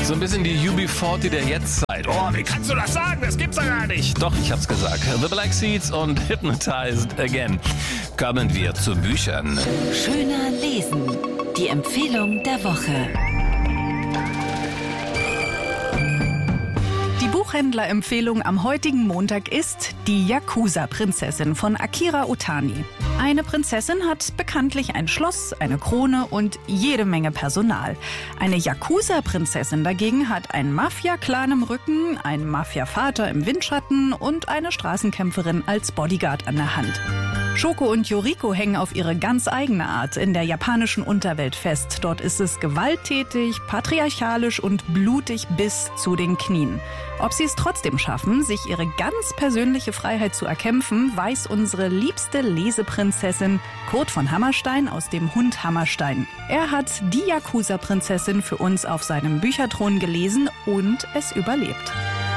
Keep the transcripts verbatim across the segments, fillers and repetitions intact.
So ein bisschen die U B vierzig der Jetztzeit. Oh, wie kannst du das sagen? Das gibt's ja gar nicht. Doch, ich hab's gesagt. The Black Seeds und Hypnotized Again. Kommen wir zu Büchern. Schöner lesen. Die Empfehlung der Woche. Die Buchhändlerempfehlung am heutigen Montag ist Die Yakuza-Prinzessin von Akira Otani. Eine Prinzessin hat bekanntlich ein Schloss, eine Krone und jede Menge Personal. Eine Yakuza-Prinzessin dagegen hat einen Mafia-Clan im Rücken, einen Mafia-Vater im Windschatten und eine Straßenkämpferin als Bodyguard an der Hand. Shoko und Yoriko hängen auf ihre ganz eigene Art in der japanischen Unterwelt fest. Dort ist es gewalttätig, patriarchalisch und blutig bis zu den Knien. Ob sie es trotzdem schaffen, sich ihre ganz persönliche Freiheit zu erkämpfen, weiß unsere liebste Leseprinzessin Kurt von Hammerstein aus dem Hund Hammerstein. Er hat die Yakuza-Prinzessin für uns auf seinem Bücherthron gelesen und es überlebt.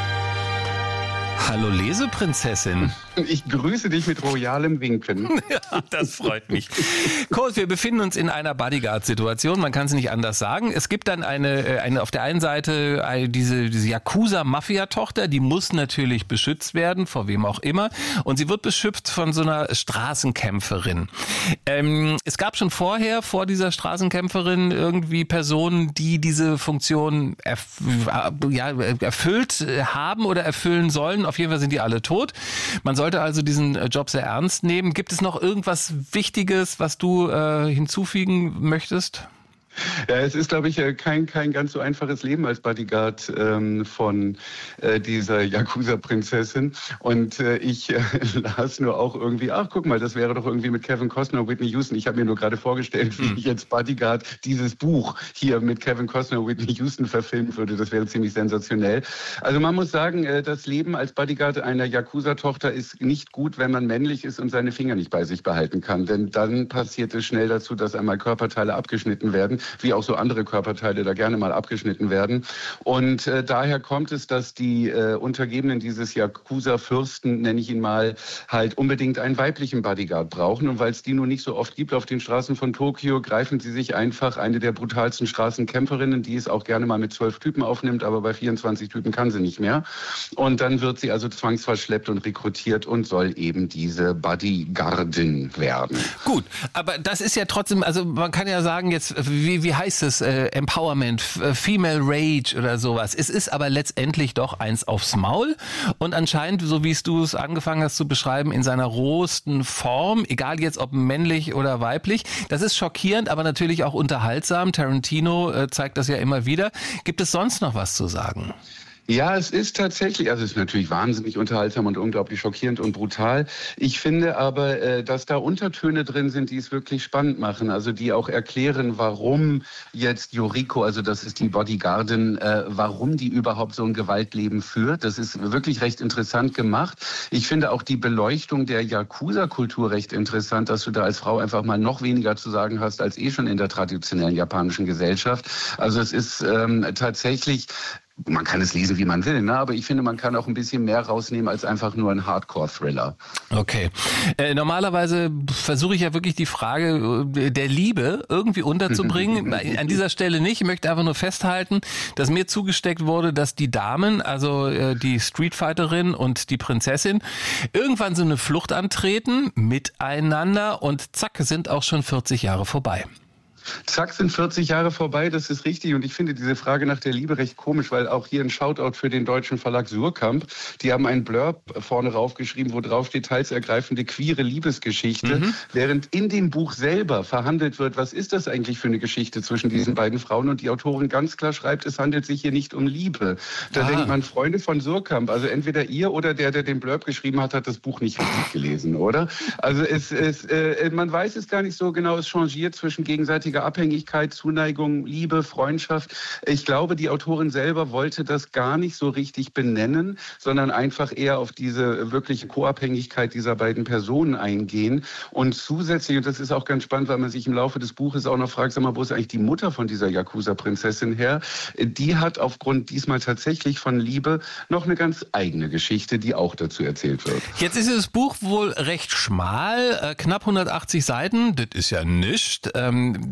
Hallo Leseprinzessin. Ich grüße dich mit royalem Winken. Ja, das freut mich. Kurt, wir befinden uns in einer Bodyguard-Situation, man kann es nicht anders sagen. Es gibt dann eine, eine auf der einen Seite eine, diese, diese Yakuza-Mafia-Tochter, die muss natürlich beschützt werden, vor wem auch immer. Und sie wird beschützt von so einer Straßenkämpferin. Ähm, es gab schon vorher, vor dieser Straßenkämpferin, irgendwie Personen, die diese Funktion erf- ja, erfüllt haben oder erfüllen sollen. Auf jeden Fall sind die alle tot. Man sollte also diesen Job sehr ernst nehmen. Gibt es noch irgendwas Wichtiges, was du äh, hinzufügen möchtest? Ja, es ist, glaube ich, kein kein ganz so einfaches Leben als Bodyguard ähm, von äh, dieser Yakuza-Prinzessin. Und äh, ich äh, las nur auch irgendwie, ach, guck mal, das wäre doch irgendwie mit Kevin Costner und Whitney Houston. Ich habe mir nur gerade vorgestellt, wie ich jetzt Bodyguard dieses Buch hier mit Kevin Costner und Whitney Houston verfilmen würde. Das wäre ziemlich sensationell. Also man muss sagen, äh, das Leben als Bodyguard einer Yakuza-Tochter ist nicht gut, wenn man männlich ist und seine Finger nicht bei sich behalten kann. Denn dann passiert es schnell dazu, dass einmal Körperteile abgeschnitten werden, wie auch so andere Körperteile da gerne mal abgeschnitten werden. Und äh, daher kommt es, dass die äh, Untergebenen dieses Yakuza-Fürsten, nenne ich ihn mal, halt unbedingt einen weiblichen Bodyguard brauchen. Und weil es die nur nicht so oft gibt auf den Straßen von Tokio, greifen sie sich einfach eine der brutalsten Straßenkämpferinnen, die es auch gerne mal mit zwölf Typen aufnimmt, aber bei vierundzwanzig Typen kann sie nicht mehr. Und dann wird sie also zwangsverschleppt und rekrutiert und soll eben diese Bodyguardin werden. Gut, aber das ist ja trotzdem, also man kann ja sagen jetzt, wie Wie, wie heißt es, äh, Empowerment, F- Female Rage oder sowas. Es ist aber letztendlich doch eins aufs Maul und anscheinend, so wie du es angefangen hast zu beschreiben, in seiner rohesten Form, egal jetzt ob männlich oder weiblich. Das ist schockierend, aber natürlich auch unterhaltsam. Tarantino äh, zeigt das ja immer wieder. Gibt es sonst noch was zu sagen? Ja, es ist tatsächlich, also es ist natürlich wahnsinnig unterhaltsam und unglaublich schockierend und brutal. Ich finde aber, äh, dass da Untertöne drin sind, die es wirklich spannend machen. Also die auch erklären, warum jetzt Yoriko, also das ist die Bodyguardin, äh, warum die überhaupt so ein Gewaltleben führt. Das ist wirklich recht interessant gemacht. Ich finde auch die Beleuchtung der Yakuza-Kultur recht interessant, dass du da als Frau einfach mal noch weniger zu sagen hast, als eh schon in der traditionellen japanischen Gesellschaft. Also es ist ähm, tatsächlich... Man kann es lesen, wie man will, ne? Aber ich finde, man kann auch ein bisschen mehr rausnehmen als einfach nur ein Hardcore-Thriller. Okay. Äh, normalerweise versuche ich ja wirklich die Frage der Liebe irgendwie unterzubringen. An dieser Stelle nicht. Ich möchte einfach nur festhalten, dass mir zugesteckt wurde, dass die Damen, also äh, die Streetfighterin und die Prinzessin, irgendwann so eine Flucht antreten miteinander und zack, sind auch schon vierzig Jahre vorbei. Zack, sind vierzig Jahre vorbei, das ist richtig. Und ich finde diese Frage nach der Liebe recht komisch, weil auch hier ein Shoutout für den deutschen Verlag Surkamp. Die haben einen Blurb vorne raufgeschrieben, wo drauf steht, teils ergreifende queere Liebesgeschichte. Mhm. Während in dem Buch selber verhandelt wird, was ist das eigentlich für eine Geschichte zwischen diesen beiden Frauen? Und die Autorin ganz klar schreibt, es handelt sich hier nicht um Liebe. Da ah. denkt man, Freunde von Surkamp, also entweder ihr oder der, der den Blurb geschrieben hat, hat das Buch nicht richtig gelesen, oder? Also es, es, äh, man weiß es gar nicht so genau, es changiert zwischen gegenseitiger Abhängigkeit, Zuneigung, Liebe, Freundschaft. Ich glaube, die Autorin selber wollte das gar nicht so richtig benennen, sondern einfach eher auf diese wirkliche Co-Abhängigkeit dieser beiden Personen eingehen. Und zusätzlich, und das ist auch ganz spannend, weil man sich im Laufe des Buches auch noch fragt, sag mal, wo ist eigentlich die Mutter von dieser Yakuza-Prinzessin her? Die hat aufgrund diesmal tatsächlich von Liebe noch eine ganz eigene Geschichte, die auch dazu erzählt wird. Jetzt ist das Buch wohl recht schmal, äh, knapp hundertachtzig Seiten, das ist ja nichts. Ähm,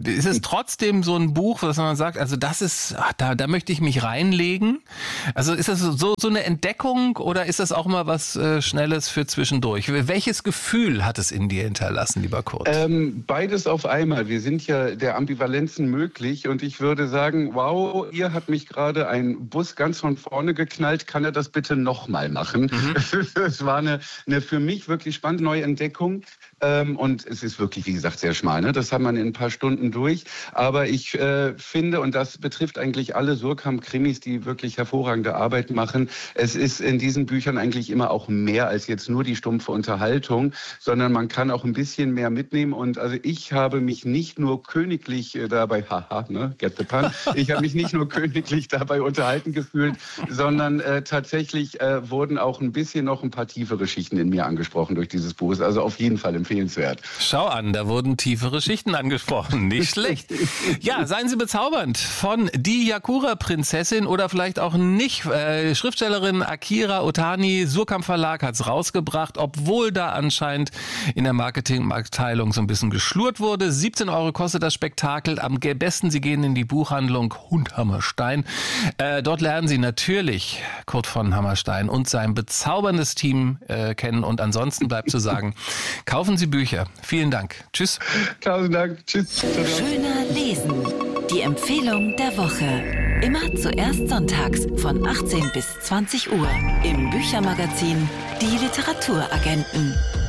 ist es trotzdem so ein Buch, was man sagt, also das ist, ach, da, da möchte ich mich reinlegen? Also ist das so, so eine Entdeckung oder ist das auch mal was äh, Schnelles für zwischendurch? Welches Gefühl hat es in dir hinterlassen, lieber Kurt? Ähm, beides auf einmal. Wir sind ja der Ambivalenzen möglich und ich würde sagen, wow, ihr hat mich gerade ein Bus ganz von vorne geknallt, kann er das bitte nochmal machen? Mhm. Das war eine, eine für mich wirklich spannende neue Entdeckung. Ähm, und es ist wirklich, wie gesagt, sehr schmal. Ne? Das hat man in ein paar Stunden durch. Aber ich äh, finde, und das betrifft eigentlich alle Surkamp-Krimis, die wirklich hervorragende Arbeit machen, es ist in diesen Büchern eigentlich immer auch mehr als jetzt nur die stumpfe Unterhaltung, sondern man kann auch ein bisschen mehr mitnehmen. Und also ich habe mich nicht nur königlich äh, dabei, haha, ne, get the pun, ich habe mich nicht nur königlich dabei unterhalten gefühlt, sondern äh, tatsächlich äh, wurden auch ein bisschen noch ein paar tiefere Schichten in mir angesprochen durch dieses Buch. Also auf jeden Fall empfehlenswert. Schau an, da wurden tiefere Schichten angesprochen. Nicht schlecht. Ja, seien Sie bezaubernd von Die Yakura-Prinzessin oder vielleicht auch nicht. Äh, Schriftstellerin Akira Otani, Surkamp Verlag hat's rausgebracht, obwohl da anscheinend in der Marketingabteilung so ein bisschen geschlurrt wurde. siebzehn Euro kostet das Spektakel. Am besten Sie gehen in die Buchhandlung Hund Hammerstein. Äh, dort lernen Sie natürlich Kurt von Hammerstein und sein bezauberndes Team äh, kennen. Und ansonsten bleibt zu sagen, kaufen Sie Bücher. Vielen Dank. Tschüss. Tausend Dank. Tschüss. Schöner Lesen. Die Empfehlung der Woche. Immer zuerst sonntags von achtzehn bis zwanzig Uhr im Büchermagazin Die Literaturagenten.